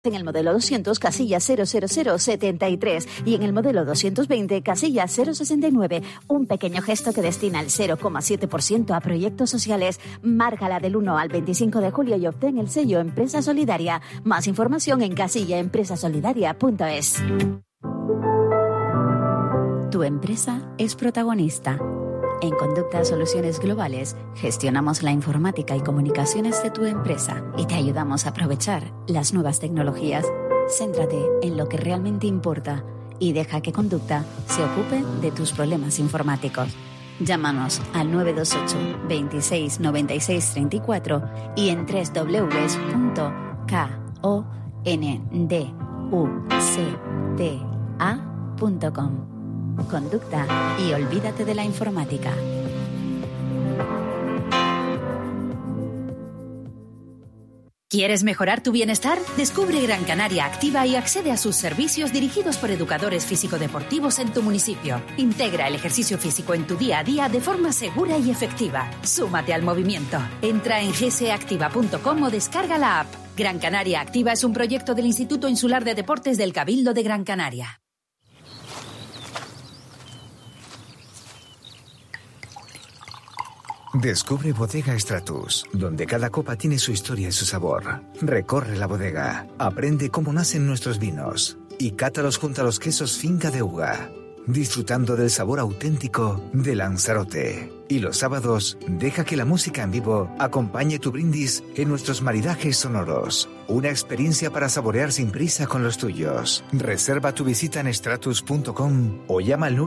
En el modelo 200, casilla 00073 y en el modelo 220, casilla 069. Un pequeño gesto que destina el 0,7% a proyectos sociales. Márcala del 1 al 25 de julio y obtén el sello Empresa Solidaria. Más información en casillaempresasolidaria.es. Tu empresa es protagonista. En Conducta Soluciones Globales gestionamos la informática y comunicaciones de tu empresa y te ayudamos a aprovechar las nuevas tecnologías. Céntrate en lo que realmente importa y deja que Conducta se ocupe de tus problemas informáticos. Llámanos al 928 26 96 34 y en www.konducta.com. Conducta y olvídate de la informática. ¿Quieres mejorar tu bienestar? Descubre Gran Canaria Activa y accede a sus servicios dirigidos por educadores físico-deportivos en tu municipio. Integra el ejercicio físico en tu día a día de forma segura y efectiva. Súmate al movimiento. Entra en gsactiva.com o descarga la app. Gran Canaria Activa es un proyecto del Instituto Insular de Deportes del Cabildo de Gran Canaria. Descubre Bodega Stratus, donde cada copa tiene su historia y su sabor. Recorre la bodega, aprende cómo nacen nuestros vinos y cátalos junto a los quesos Finca de Uga, disfrutando del sabor auténtico de Lanzarote. Y los sábados, deja que la música en vivo acompañe tu brindis en nuestros maridajes sonoros. Una experiencia para saborear sin prisa con los tuyos. Reserva tu visita en stratus.com o llama al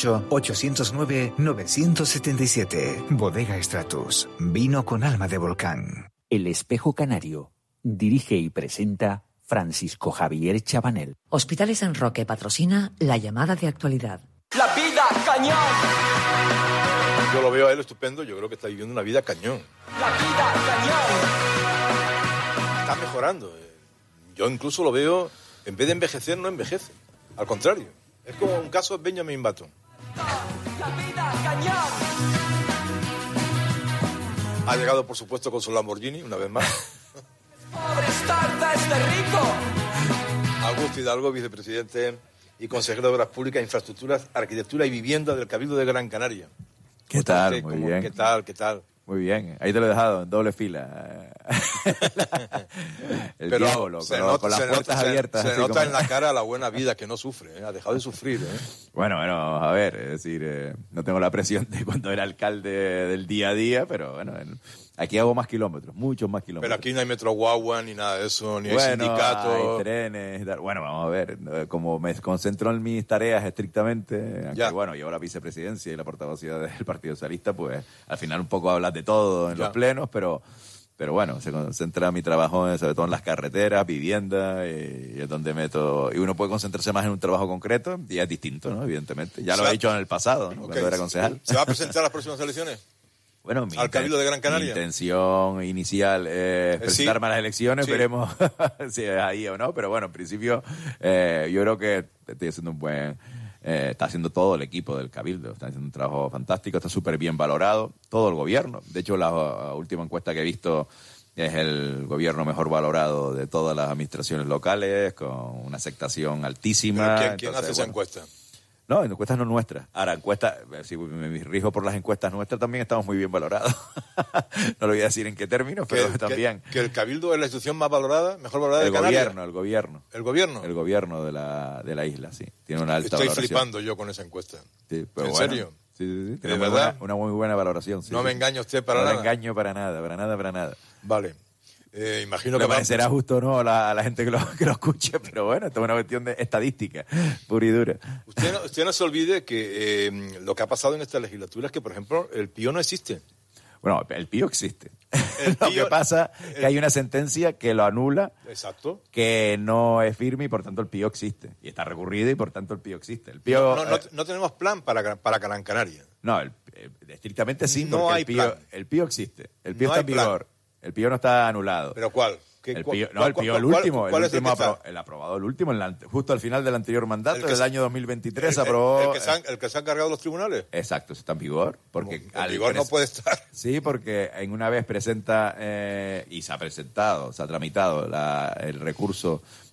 928-809-977. Bodega Stratus. Vino con alma de volcán. El Espejo Canario. Dirige y presenta Francisco Javier Chabanel. Hospitales San Roque patrocina la llamada de actualidad. ¡La vida cañón! Yo lo veo a él estupendo, yo creo que está viviendo una vida cañón. ¡La vida cañón! Está mejorando. Yo incluso lo veo, en vez de envejecer, no envejece. Al contrario, es como un caso de Benjamin Button. ¡La vida cañón! Ha llegado, por supuesto, con su Lamborghini, una vez más. ¡Pobres tardes de rico! Augusto Hidalgo, vicepresidente y consejero de Obras Públicas, Infraestructuras, Arquitectura y Vivienda del Cabildo de Gran Canaria. ¿Qué tal? Muy bien. ¿Qué tal? Muy bien. Ahí te lo he dejado, en doble fila. El pero diablo, con las puertas abiertas. Se nota en la cara la buena vida que no sufre, ¿eh? Ha dejado de sufrir, ¿eh? Bueno, a ver, es decir, no tengo la presión de cuando era alcalde del día a día, pero bueno, aquí hago más kilómetros, muchos más kilómetros. Pero aquí no hay metro guagua, ni nada de eso, ni hay sindicatos. Hay trenes y tal. Bueno, vamos a ver, como me concentro en mis tareas estrictamente, aunque bueno, llevo la vicepresidencia y la portavocidad del Partido Socialista, pues al final un poco hablas de todo en los plenos, pero bueno, se concentra mi trabajo sobre todo en las carreteras, vivienda, y es donde meto. Y uno puede concentrarse más en un trabajo concreto y es distinto, ¿no? Evidentemente. Ya lo he hecho en el pasado, ¿no? Cuando era concejal. ¿Se va a presentar a las próximas elecciones? Bueno, al Cabildo de Gran Canaria. Mi intención inicial es presentarme a las elecciones, veremos si es ahí o no, pero bueno, en principio yo creo que estoy haciendo un buen... está haciendo todo el equipo del Cabildo, está haciendo un trabajo fantástico, está súper bien valorado, todo el gobierno. De hecho, la última encuesta que he visto es el gobierno mejor valorado de todas las administraciones locales, con una aceptación altísima. ¿Pero ¿Quién hace esa encuesta? No, encuestas no nuestras. Ahora, encuestas, si me rijo por las encuestas nuestras, también estamos muy bien valorados. No lo voy a decir en qué términos, pero también. ¿Que el Cabildo es la institución más valorada, mejor valorada de Canarias? El gobierno. ¿El gobierno? El gobierno de la isla, sí. Tiene una alta valoración. Estoy flipando yo con esa encuesta. Sí, pero ¿En serio? Sí. ¿De verdad? Una muy buena valoración, sí. No me engaña usted para nada. No me engaño para nada. Vale. Imagino que será justo o no a la gente que lo escuche, pero bueno, esto es una cuestión de estadística pura y dura. Usted no se olvide que lo que ha pasado en esta legislatura es que, por ejemplo, el PIO no existe. Bueno, el PIO existe. Lo que pasa es que hay una sentencia que lo anula, exacto, que no es firme y por tanto el PIO existe. Y está recurrido y por tanto el PIO existe. El PIO, no tenemos plan para Gran Canaria. No, estrictamente sí, no porque hay el PIO existe. El PIO no está en vigor. El PIO no está anulado. ¿Pero cuál? El último. ¿Cuál es el que está? El aprobado, el último, justo al final del anterior mandato, del año 2023, ¿El que se han cargado los tribunales? Exacto, eso está en vigor. Porque en vigor no puede estar. Sí, porque en una vez presenta, y se ha presentado, se ha tramitado el recurso